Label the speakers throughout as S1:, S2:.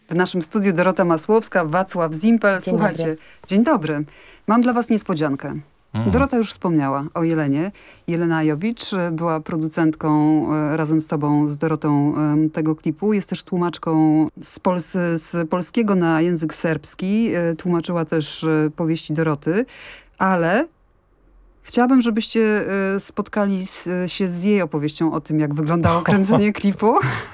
S1: W naszym studiu Dorota Masłowska, Wacław Zimpel. Słuchajcie, dzień dobry. Mam dla was niespodziankę. Dorota już wspomniała o Jelenie. Jelena Ajowicz była producentką razem z tobą, z Dorotą, tego klipu. Jest też tłumaczką z polskiego na język serbski. Tłumaczyła też powieści Doroty, ale chciałabym, żebyście spotkali się z jej opowieścią o tym, jak wyglądało kręcenie klipu.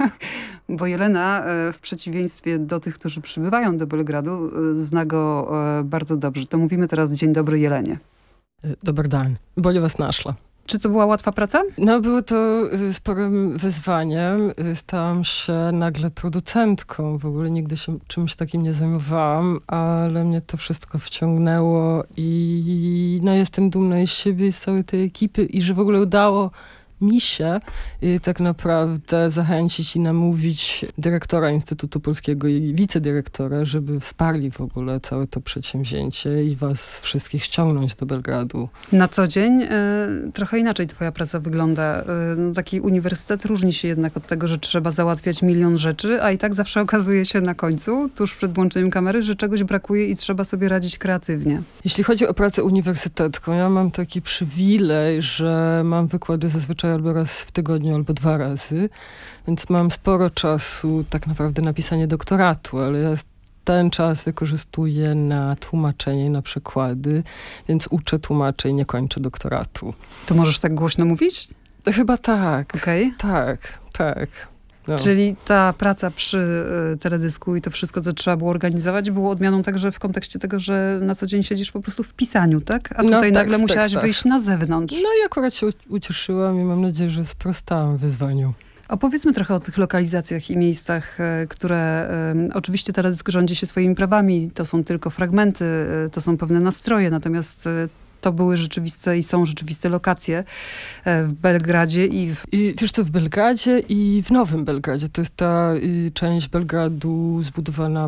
S1: Bo Jelena, w przeciwieństwie do tych, którzy przybywają do Belgradu, zna go bardzo dobrze. To mówimy teraz dzień dobry Jelenie.
S2: Dobar dan. Bolje was našla.
S1: Czy to była łatwa praca?
S2: No, było to sporym wyzwaniem. Stałam się nagle producentką. W ogóle nigdy się czymś takim nie zajmowałam, ale mnie to wszystko wciągnęło i no, jestem dumna i z siebie, i z całej tej ekipy i że w ogóle udało mi się tak naprawdę zachęcić i namówić dyrektora Instytutu Polskiego i wicedyrektora, żeby wsparli w ogóle całe to przedsięwzięcie i was wszystkich ściągnąć do Belgradu.
S1: Na co dzień trochę inaczej twoja praca wygląda. Taki uniwersytet różni się jednak od tego, że trzeba załatwiać milion rzeczy, a i tak zawsze okazuje się na końcu, tuż przed włączeniem kamery, że czegoś brakuje i trzeba sobie radzić kreatywnie.
S2: Jeśli chodzi o pracę uniwersytecką, ja mam taki przywilej, że mam wykłady zazwyczaj albo raz w tygodniu, albo 2 razy, więc mam sporo czasu tak naprawdę na pisanie doktoratu, ale ja ten czas wykorzystuję na tłumaczenie, na przekłady, więc uczę, tłumaczę i nie kończę doktoratu.
S1: To możesz tak głośno mówić?
S2: Chyba tak.
S1: Okej.
S2: Tak. No.
S1: Czyli ta praca przy teledysku i to wszystko, co trzeba było organizować, było odmianą także w kontekście tego, że na co dzień siedzisz po prostu w pisaniu, tak? A tutaj nagle musiałaś wyjść na zewnątrz.
S2: No i akurat się ucieszyłam i mam nadzieję, że sprostałam wyzwaniu.
S1: Opowiedzmy trochę o tych lokalizacjach i miejscach, które oczywiście teledysk rządzi się swoimi prawami. To są tylko fragmenty, to są pewne nastroje, natomiast to były rzeczywiste i są rzeczywiste lokacje w Belgradzie I
S2: wiesz co, w Belgradzie i w Nowym Belgradzie. To jest ta część Belgradu zbudowana